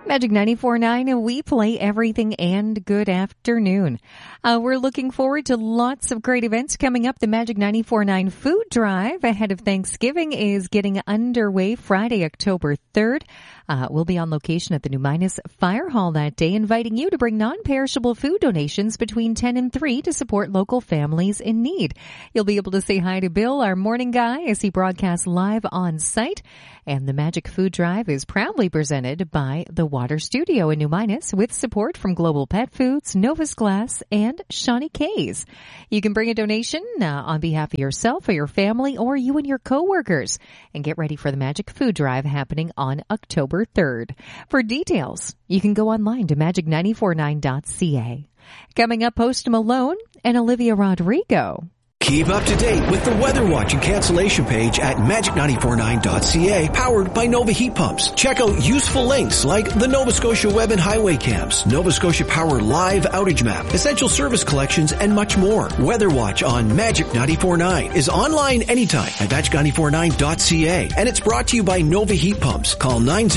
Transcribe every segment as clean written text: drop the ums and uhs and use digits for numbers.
Magic 94.9, we play everything, and good afternoon. We're looking forward to lots of great events coming up. The Magic 94.9 Food Drive ahead of Thanksgiving is getting underway Friday, October 3rd. We'll be on location at the New Minas Fire Hall that day, inviting you to bring non-perishable food donations between 10 and 3 to support local families in need. You'll be able to say hi to Bill, our morning guy, as he broadcasts live on site. And the Magic Food Drive is proudly presented by the Water Studio in New Minas with support from Global Pet Foods, Novus Glass, and Shawnee K's. You can bring a donation on behalf of yourself or your family or you and your coworkers, and get ready for the Magic Food Drive happening on October 3rd. For details, you can go online to magic949.ca. Coming up, Post Malone and Olivia Rodrigo. Keep up to date with the Weather Watch and cancellation page at magic949.ca, powered by Nova Heat Pumps. Check out useful links like the Nova Scotia Web and Highway Cams, Nova Scotia Power Live Outage Map, Essential Service Collections, and much more. Weather Watch on Magic 94.9 is online anytime at magic949.ca, and it's brought to you by Nova Heat Pumps. Call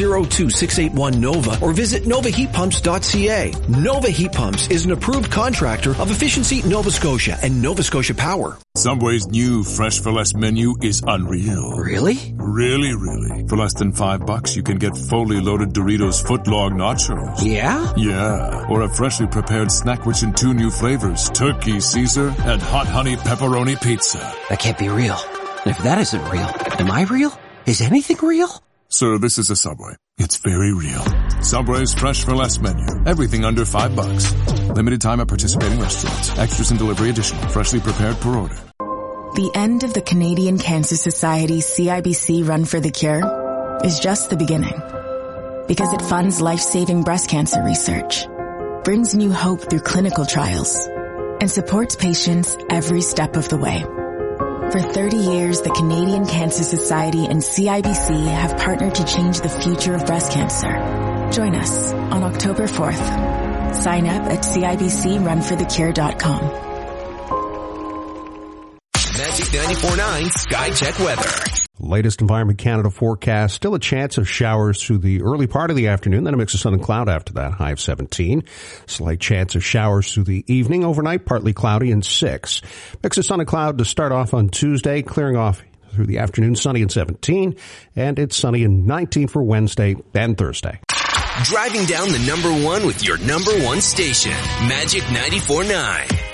902-681-NOVA or visit novaheatpumps.ca. Nova Heat Pumps is an approved contractor of Efficiency Nova Scotia and Nova Scotia Power. Subway's new Fresh for Less menu is unreal. Really? Really. For less than $5, you can get fully loaded Doritos footlong nachos. Yeah? Yeah. Or a freshly prepared snack rich in 2 new flavors, Turkey Caesar and Hot Honey Pepperoni Pizza. That can't be real. And if that isn't real, am I real? Is anything real? Sir, this is a Subway. It's very real. Subway's Fresh for Less menu. Everything under $5. Limited time at participating restaurants. Extras and delivery additional. Freshly prepared per order. The end of the Canadian Cancer Society CIBC Run for the Cure is just the beginning. Because it funds life-saving breast cancer research, brings new hope through clinical trials, and supports patients every step of the way. For 30 years, the Canadian Cancer Society and CIBC have partnered to change the future of breast cancer. Join us on October 4th. Sign up at CIBCRunForTheCure.com. Magic 94.9 Sky Check Weather. Latest Environment Canada forecast, still a chance of showers through the early part of the afternoon, then a mix of sun and cloud after that, high of 17. Slight chance of showers through the evening, overnight partly cloudy and 6. Mix of sun and cloud to start off on Tuesday, clearing off through the afternoon, sunny and 17, and it's sunny and 19 for Wednesday and Thursday. Driving down the number one with your number one station, Magic 94.9.